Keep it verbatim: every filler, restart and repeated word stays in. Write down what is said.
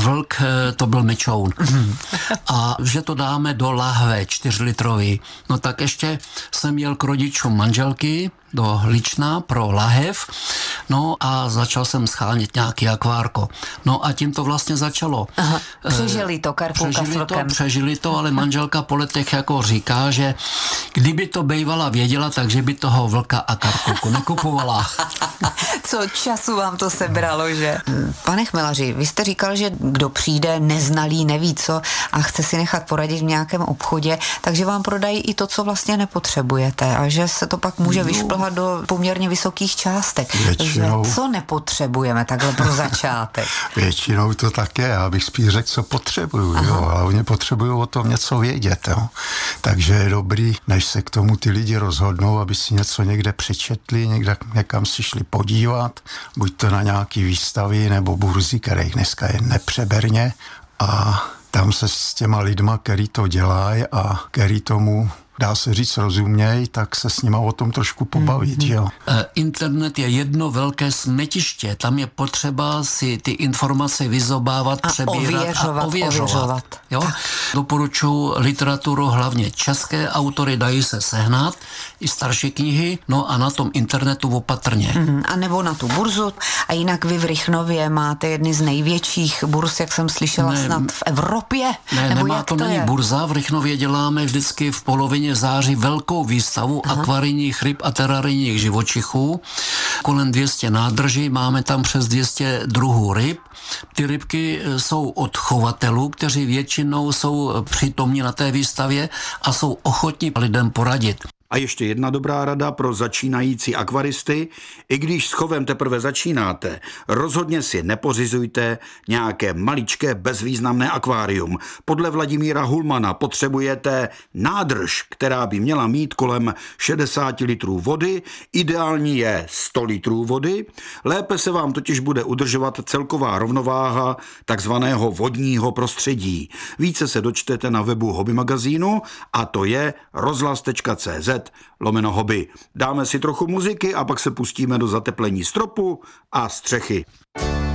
vlk, to byl mečoun. A že to dáme do lahve čtyřlitrový. No tak ještě jsem jel k rodičům manželky do Líčna pro lahev, no a začal jsem schánět nějaký akvárko. No a tím to vlastně začalo. Aha, přežili to Karkulka s vlkem. To, přežili to, ale manželka po letech jako říká, že kdyby to bejvala věděla, takže by toho vlka a Karkulku nekupovala. Co času vám to sebralo, že? Pane Chmelaři, vy jste říkal, že kdo přijde neznalý, neví co a chce si nechat poradit v nějakém obchodě, takže vám prodají i to, co vlastně nepotřebujete a že se to pak může no. vyšplhat do poměrně vysokých částek. Většinou, takže co nepotřebujeme takhle pro začátek? Většinou to tak je, já bych spíš řekl, co potřebuju, jo, ale oni potřebují o tom něco vědět, jo. Takže je dobrý, než se k tomu ty lidi rozhodnou, aby si něco někde přečetli, někde, někam si šli podívat, buď to na nějaký výstavy nebo burzy, kterých dneska je nepřeberně a tam se s těma lidma, který to dělají a který tomu dá se říct rozuměj, tak se s nima o tom trošku pobavit, mm-hmm. jo. Internet je jedno velké smetiště, tam je potřeba si ty informace vyzobávat, a přebírat ověřovat, a ověřovat. ověřovat. Jo? Doporučuji literaturu, hlavně české autory dají se sehnat, i starší knihy, no a na tom internetu opatrně. Mm-hmm. A nebo na tu burzu. A jinak vy v Rychnově máte jedny z největších burz, jak jsem slyšela, ne, snad v Evropě? Ne, nebo nemá jak to, to není je? burza, v Rychnově děláme vždycky v polovině v září velkou výstavu Aha. akvarijních ryb a terarijních živočichů. Kolem dvě stě nádrží, máme tam přes dvě stě druhů ryb. Ty rybky jsou od chovatelů, kteří většinou jsou přítomní na té výstavě a jsou ochotní lidem poradit. A ještě jedna dobrá rada pro začínající akvaristy. I když s chovem teprve začínáte, rozhodně si nepořizujte nějaké maličké bezvýznamné akvárium. Podle Vladimíra Hulmana potřebujete nádrž, která by měla mít kolem šedesát litrů vody, ideální je sto litrů vody, lépe se vám totiž bude udržovat celková rovnováha takzvaného vodního prostředí. Více se dočtete na webu Hobby magazínu a to je rozhlas tečka cé zet lomeno hobby. Dáme si trochu muziky a pak se pustíme do zateplení stropu a střechy.